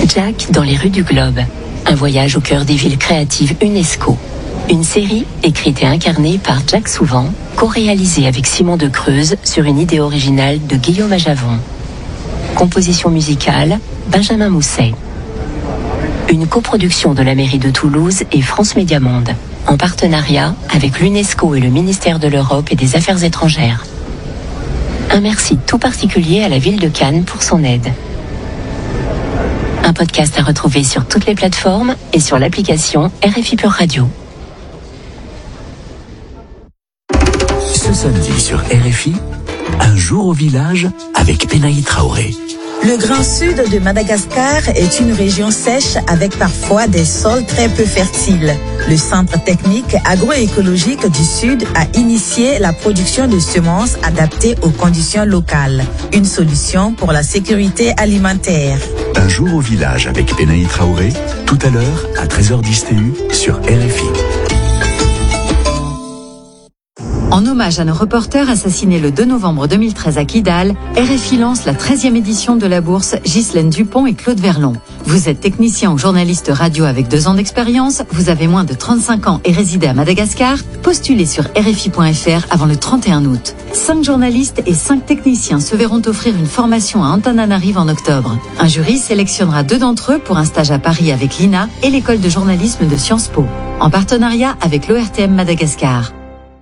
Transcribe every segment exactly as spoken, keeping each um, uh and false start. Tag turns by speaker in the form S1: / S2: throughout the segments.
S1: Jack dans les rues du globe. Un voyage au cœur des villes créatives UNESCO. Une série écrite et incarnée par Jack Souvent, co-réalisée avec Simon de Creuse sur une idée originale de Guillaume Ajavon. Composition musicale, Benjamin Mousset. Une coproduction de la mairie de Toulouse et France Média Monde, en partenariat avec l'UNESCO et le ministère de l'Europe et des Affaires étrangères. Un merci tout particulier à la ville de Cannes pour son aide. Un podcast à retrouver sur toutes les plateformes et sur l'application R F I Pure Radio.
S2: Ce samedi sur R F I, un jour au village avec Benaï Traoré.
S3: Le Grand Sud de Madagascar est une région sèche avec parfois des sols très peu fertiles. Le Centre technique agroécologique du Sud a initié la production de semences adaptées aux conditions locales. Une solution pour la sécurité alimentaire.
S2: Un jour au village avec Benaï Traoré, tout à l'heure à treize heures dix T U sur R F I.
S4: En hommage à nos reporters assassinés le deux novembre deux mille treize à Kidal, R F I lance la treizième édition de la bourse Ghislaine Dupont et Claude Verlon. Vous êtes technicien ou journaliste radio avec deux ans d'expérience, vous avez moins de trente-cinq ans et résidez à Madagascar, postulez sur R F I point F R avant le trente et un août. Cinq journalistes et cinq techniciens se verront offrir une formation à Antananarive en octobre. Un jury sélectionnera deux d'entre eux pour un stage à Paris avec l'I N A et l'école de journalisme de Sciences Po, en partenariat avec l'O R T M Madagascar.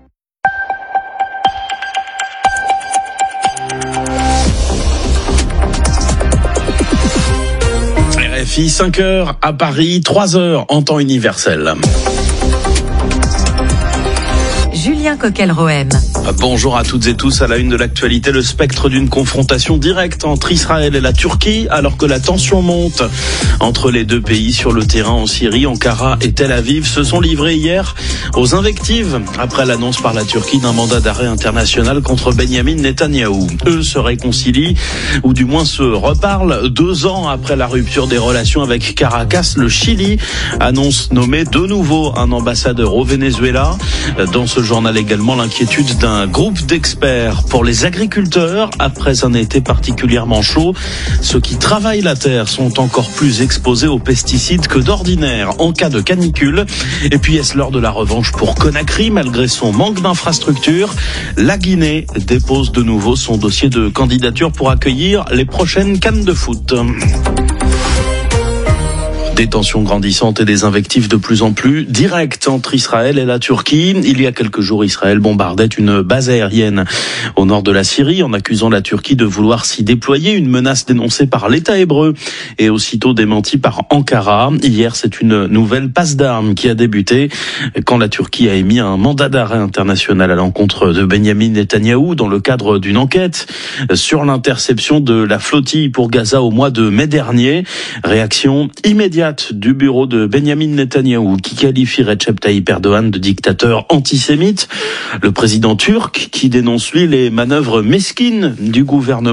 S5: cinq heures à Paris, trois heures en temps universel.
S4: Julien Coquel-Rohem.
S5: Bonjour à toutes et tous. À la une de l'actualité, le spectre d'une confrontation directe entre Israël et la Turquie alors que la tension monte entre les deux pays sur le terrain en Syrie. Ankara et Tel Aviv se sont livrés hier aux invectives après l'annonce par la Turquie d'un mandat d'arrêt international contre Benyamin Netanyahou. Eux se réconcilient ou du moins se reparlent deux ans après la rupture des relations avec Caracas. Le Chili annonce nommer de nouveau un ambassadeur au Venezuela. Dans ce journal également, l'inquiétude d'un Un groupe d'experts pour les agriculteurs après un été particulièrement chaud. Ceux qui travaillent la terre sont encore plus exposés aux pesticides que d'ordinaire en cas de canicule. Et puis est-ce l'heure de la revanche pour Conakry malgré son manque d'infrastructures? La Guinée dépose de nouveau son dossier de candidature pour accueillir les prochaines CAN de foot. Des tensions grandissantes et des invectives de plus en plus directes entre Israël et la Turquie. Il y a quelques jours, Israël bombardait une base aérienne au nord de la Syrie en accusant la Turquie de vouloir s'y déployer, une menace dénoncée par l'État hébreu et aussitôt démentie par Ankara. Hier, c'est une nouvelle passe d'armes qui a débuté quand la Turquie a émis un mandat d'arrêt international à l'encontre de Benyamin Netanyahou dans le cadre d'une enquête sur l'interception de la flottille pour Gaza au mois de mai dernier. Réaction immédiate du bureau de Benyamin Netanyahou qui qualifie Recep Tayyip Erdogan de dictateur antisémite. Le président turc qui dénonce lui les manœuvres mesquines du gouvernement